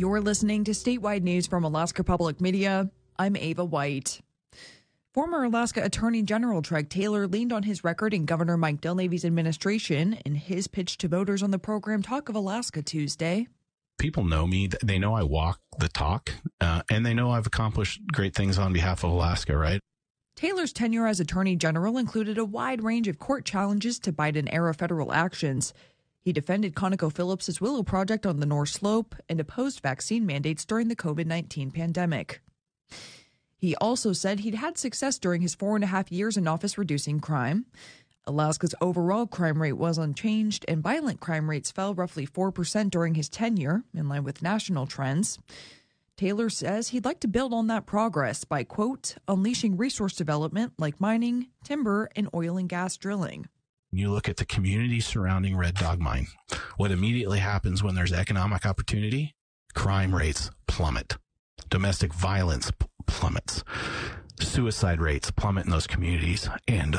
You're listening to statewide news from Alaska Public Media. I'm Ava White. Former Alaska Attorney General Treg Taylor leaned on his record in Governor Mike Dunleavy's administration in his pitch to voters on the program Talk of Alaska Tuesday. People know me. They know I walk the talk, and they know I've accomplished great things on behalf of Alaska, right? Taylor's tenure as Attorney General included a wide range of court challenges to Biden-era federal actions. He defended ConocoPhillips' Willow Project on the North Slope and opposed vaccine mandates during the COVID-19 pandemic. He also said he'd had success during his 4.5 years in office reducing crime. Alaska's overall crime rate was unchanged, and violent crime rates fell roughly 4% during his tenure, in line with national trends. Taylor says he'd like to build on that progress by, quote, unleashing resource development like mining, timber, and oil and gas drilling. You look at the community surrounding Red Dog Mine. What immediately happens when there's economic opportunity? Crime rates plummet. Domestic violence plummets. Suicide rates plummet in those communities. And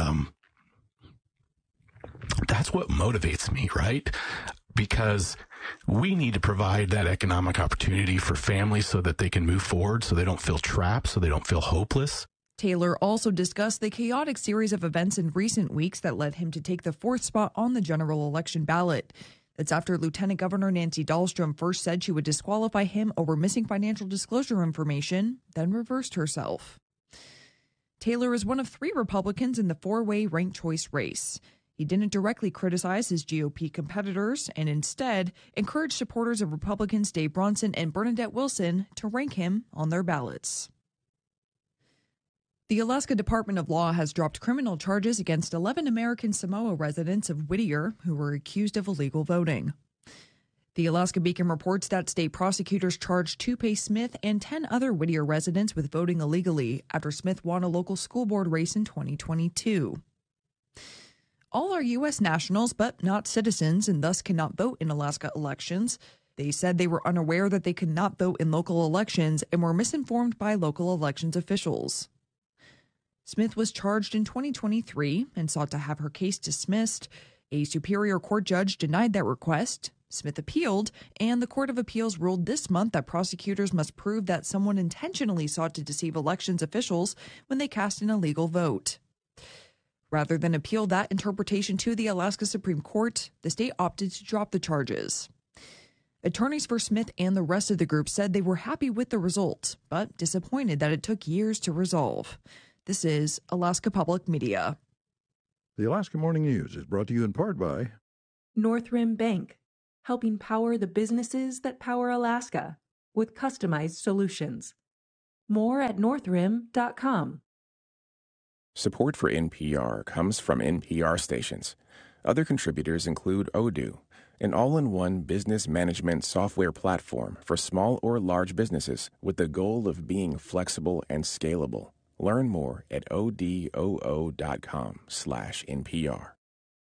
that's what motivates me, right? Because we need to provide that economic opportunity for families so that they can move forward, so they don't feel trapped, so they don't feel hopeless. Taylor also discussed the chaotic series of events in recent weeks that led him to take the 4th spot on the general election ballot. That's after Lieutenant Governor Nancy Dahlstrom first said she would disqualify him over missing financial disclosure information, then reversed herself. Taylor is one of 3 Republicans in the 4-way ranked choice race. He didn't directly criticize his GOP competitors and instead encouraged supporters of Republicans Dave Bronson and Bernadette Wilson to rank him on their ballots. The Alaska Department of Law has dropped criminal charges against 11 American Samoa residents of Whittier who were accused of illegal voting. The Alaska Beacon reports that state prosecutors charged Tupe Smith and 10 other Whittier residents with voting illegally after Smith won a local school board race in 2022. All are U.S. nationals, but not citizens, and thus cannot vote in Alaska elections. They said they were unaware that they could not vote in local elections and were misinformed by local elections officials. Smith was charged in 2023 and sought to have her case dismissed. A Superior Court judge denied that request. Smith appealed, and the Court of Appeals ruled this month that prosecutors must prove that someone intentionally sought to deceive elections officials when they cast an illegal vote. Rather than appeal that interpretation to the Alaska Supreme Court, the state opted to drop the charges. Attorneys for Smith and the rest of the group said they were happy with the result, but disappointed that it took years to resolve. This is Alaska Public Media. The Alaska Morning News is brought to you in part by Northrim Bank, helping power the businesses that power Alaska with customized solutions. More at northrim.com. Support for NPR comes from NPR stations. Other contributors include Odoo, an all-in-one business management software platform for small or large businesses with the goal of being flexible and scalable. Learn more at odoo.com/NPR.